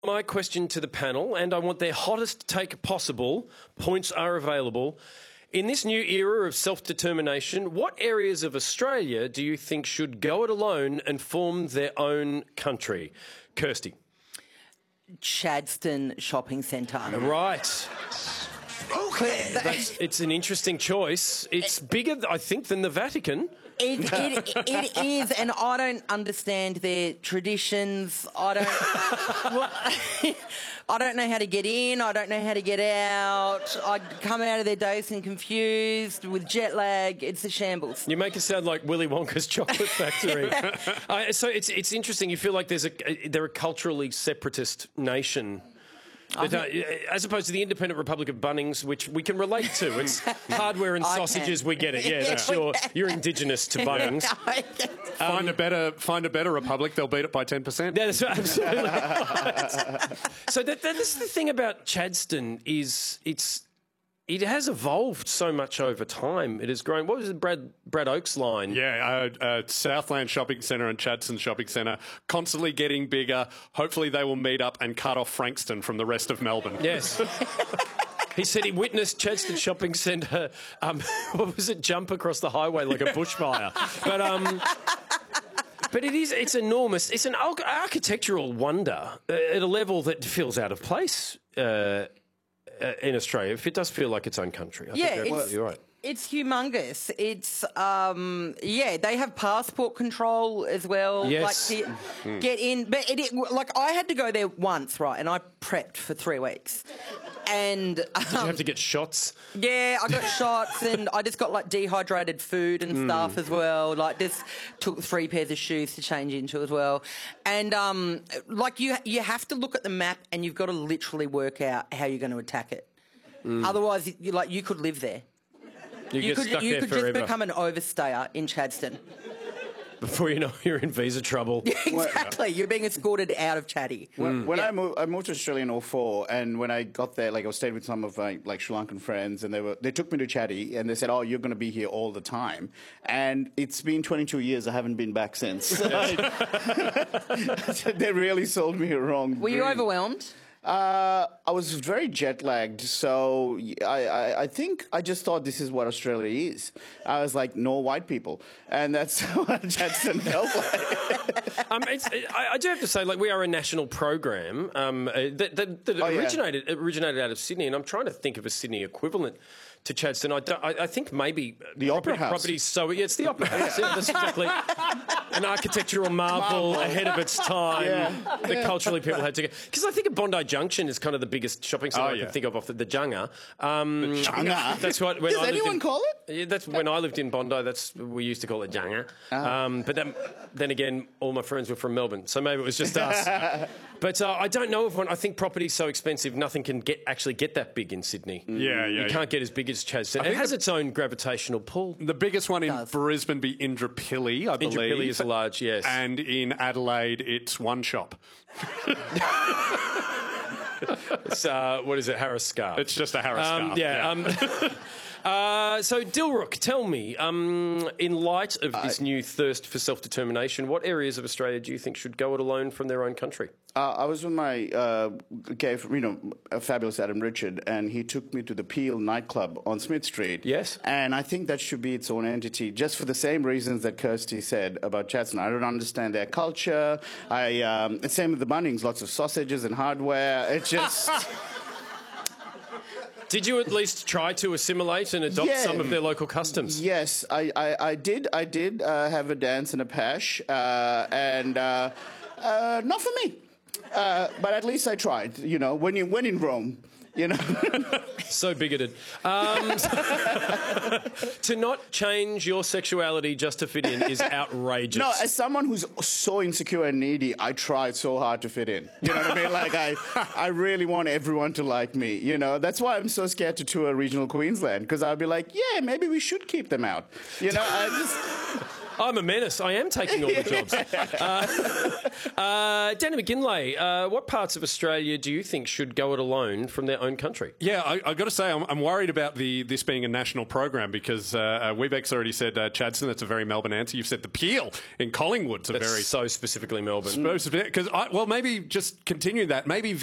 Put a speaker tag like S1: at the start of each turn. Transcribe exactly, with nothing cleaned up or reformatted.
S1: My question to the panel, and I want their hottest take possible. Points are available. In this new era of self-determination, what areas of Australia do you think should go it alone and form their own country? Kirsty.
S2: Chadstone Shopping Centre.
S1: Right.
S2: Okay.
S1: That's, it's an interesting choice. It's bigger, I think, than the Vatican.
S2: It, it, it is, and I don't understand their traditions. I don't. Well, I don't know how to get in. I don't know how to get out. I come out of there dazed and confused with jet lag. It's a shambles.
S1: You make it sound like Willy Wonka's chocolate factory. uh, so it's it's interesting. You feel like there's a they're a culturally separatist nation. That, uh, as opposed to the independent Republic of Bunnings, which we can relate to. It's hardware and sausages, we get it. Yeah, that's your, you're indigenous to Bunnings.
S3: Um, find a better find a better republic, they'll beat it by ten percent.
S1: Yeah, that's absolutely right. So that, that, that's the thing about Chadstone is it's it has evolved so much over time. It has grown. What was the Brad Brad Oakes line?
S3: Yeah, uh, uh, Southland Shopping Centre and Chadstone Shopping Centre constantly getting bigger. Hopefully they will meet up and cut off Frankston from the rest of Melbourne.
S1: Yes. He said he witnessed Chadstone Shopping Centre, um, what was it, jump across the highway like a bushfire. But um, but it is, it's enormous. It's an architectural wonder at a level that feels out of place uh, in Australia. It does feel like its own country. I
S2: yeah,
S1: think
S2: it's,
S1: you're right.
S2: It's humongous. It's, um, yeah, they have passport control as well.
S1: Yes.
S2: Like, to get in. But, it, it, like, I had to go there once, right, and I prepped for three weeks. And um,
S1: did you have to get shots?
S2: Yeah, I got shots, and I just got like dehydrated food and mm. stuff as well. Like, just took three pairs of shoes to change into as well. And um, like you, you have to look at the map, and you've got to literally work out how you're going to attack it. Mm. Otherwise, you like you could live there.
S1: You,
S2: you
S1: get
S2: could
S1: stuck
S2: you
S1: there
S2: could
S1: forever.
S2: just become an overstayer in Chadstone.
S1: Before you know, you're in visa trouble.
S2: Exactly. You're being escorted out of Chatty.
S4: When,
S2: mm.
S4: when
S2: yeah.
S4: I moved, I moved to Australia in oh four, and when I got there, like I was staying with some of my like Sri Lankan friends, and they were they took me to Chatty, and they said, "Oh, you're going to be here all the time." And it's been twenty-two years. I haven't been back since. They really sold me a wrong.
S2: Were you overwhelmed?
S4: Uh, I was very jet lagged, so I, I, I think I just thought this is what Australia is. I was like, no white people, and that's what Chadstone felt like.
S1: um, it's, I, I do have to say, like, we are a national program um, that, that, that
S4: oh,
S1: originated
S4: yeah.
S1: originated out of Sydney, and I'm trying to think of a Sydney equivalent to Chadstone. I, don't, I, I think maybe
S4: the Opera House.
S1: Properties, so yeah, it's the Opera House. Yeah, that's exactly an architectural marvel, marvel ahead of its time. Yeah. That yeah. culturally people had to get, because I think of Bondi Junction is kind of the biggest shopping centre oh, I yeah. can think of off the, the Junga. Um,
S4: the Junga.
S1: That's what. When
S4: Does
S1: I
S4: anyone
S1: in,
S4: call it?
S1: Yeah, that's when I lived in Bondi. That's we used to call it Junga. Oh. Um, but then, then again, all my friends were from Melbourne, so maybe it was just us. But uh, I don't know if one. I think property's so expensive, nothing can get actually get that big in Sydney.
S3: Yeah, yeah.
S1: You
S3: yeah.
S1: can't get as big as Chadstone. It has the, its own gravitational pull.
S3: The biggest one in Brisbane be Indooroopilly, I believe.
S1: Indooroopilly is large, yes.
S3: And in Adelaide, it's one shop.
S1: It's, uh, what is it, Harris Scarf?
S3: It's just a Harris
S1: um,
S3: Scarf.
S1: Yeah.
S3: yeah.
S1: Um, uh, so, Dilruk, tell me, um, in light of this uh, new thirst for self-determination, what areas of Australia do you think should go it alone from their own country?
S4: Uh, I was with my uh, gay, you know, a fabulous Adam Richard, and he took me to the Peel nightclub on Smith Street.
S1: Yes.
S4: And I think that should be its own entity, just for the same reasons that Kirsty said about Chadstone. I don't understand their culture. I um, same with the Bunnings, lots of sausages and hardware. It's just.
S1: Did you at least try to assimilate and adopt
S4: yeah.
S1: some of their local customs?
S4: Yes, I, I, I did. I did uh, have a dance and a pash, uh, and uh, uh, not for me. Uh, but at least I tried. You know, when you when in Rome, you know.
S1: So bigoted. Um, to not change your sexuality just to fit in is outrageous.
S4: No, as someone who's so insecure and needy, I tried so hard to fit in. You know what I mean? Like, I, I really want everyone to like me, you know? That's why I'm so scared to tour regional Queensland, because I'll be like, yeah, maybe we should keep them out. You know, I just...
S1: I'm a menace. I am taking all the jobs. Uh, uh, Danny McGinlay, uh, what parts of Australia do you think should go it alone from their own country?
S3: Yeah, I, I've got to say, I'm, I'm worried about the this being a national program because uh, uh, Weebeck's already said uh, Chadstone. That's a very Melbourne answer. You've said the Peel in Collingwood's a
S1: That's
S3: very
S1: so specifically Melbourne.
S3: because well, maybe just continue that. Maybe.